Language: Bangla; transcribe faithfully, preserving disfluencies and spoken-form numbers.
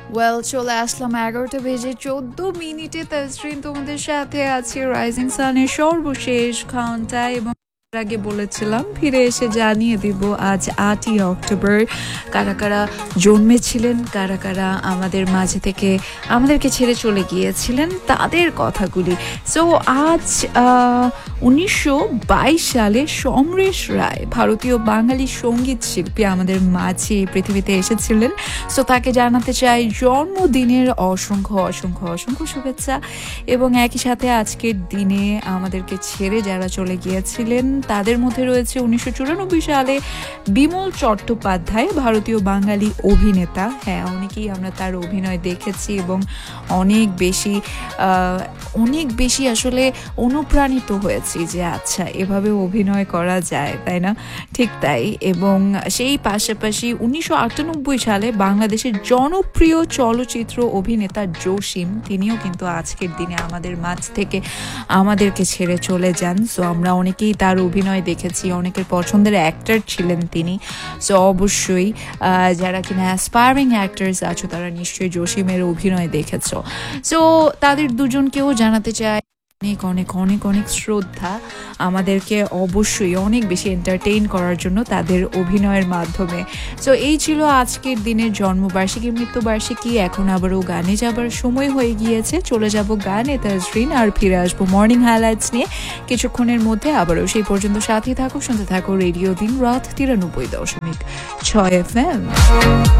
ওয়েল চলে আসলাম এগারোটা বেজে চোদ্দ মিনিটে। তাজরিন তোমাদের সাথে আছে রাইজিং সানের সর্বশেষ ঘন্টায়, এবং আগে বলেছিলাম ফিরে এসে জানিয়ে দিব আজ আটই অক্টোবর কারা কারা জন্মেছিলেন, কারা কারা আমাদের মাঝে থেকে আমাদেরকে ছেড়ে চলে গিয়েছিলেন তাদের কথাগুলি। সো আজ উনিশশো বাইশ সালে সমরেশ রায়, ভারতীয় বাঙালি সঙ্গীত শিল্পী, আমাদের মাঝে পৃথিবীতে এসেছিলেন। সো তাকে জানাতে চাই জন্মদিনের অসংখ্য অসংখ্য অসংখ্য শুভেচ্ছা। এবং একই সাথে আজকের দিনে আমাদেরকে ছেড়ে যারা চলে গিয়েছিলেন তাদের মধ্যে রয়েছে উনিশশো চুরানব্বই সালে বিমল চট্টোপাধ্যায়, ভারতীয় বাঙালি অভিনেতা। হ্যাঁ, অনেকেই আমরা তার অভিনয় দেখেছি এবং অনেক বেশি অনেক বেশি আসলে অনুপ্রাণিত হয়েছি যে আচ্ছা এভাবে অভিনয় করা যায়, তাই না? ঠিক তাই। এবং সেই পাশাপাশি উনিশশো আটানব্বই সালে বাংলাদেশের জনপ্রিয় চলচ্চিত্র অভিনেতা জসিম, তিনিও কিন্তু আজকের দিনে আমাদের মাঝ থেকে আমাদেরকে ছেড়ে চলে যান। সো আমরা অনেকেই তার অভিনয় দেখেছি, অনেকের পছন্দের অ্যাক্টর ছিলেন তিনি। সো অবশ্যই যারা কিনা অ্যাসপায়ারিং অ্যাক্টার্স আছো তারা নিশ্চয়ই জসিমের অভিনয় দেখেছো। সো তাদের দুজনকেও জানাতে চাই অনেক অনেক অনেক অনেক শ্রদ্ধা, আমাদেরকে অবশ্যই অনেক বেশি এন্টারটেইন করার জন্য তাদের অভিনয়ের মাধ্যমে। সো এই ছিল আজকের দিনের জন্মবার্ষিকী মৃত্যুবার্ষিকী। এখন আবারও গানে যাবার সময় হয়ে গিয়েছে, চলে যাব গানে তাজরিন, আর ফিরে আসবো মর্নিং হাইলাইটস নিয়ে কিছুক্ষণের মধ্যে আবারও। সেই পর্যন্ত সাথে থাকো, শুনতে থাকো রেডিও দিন রাত তিরানব্বই দশমিক ছয় এফ এম।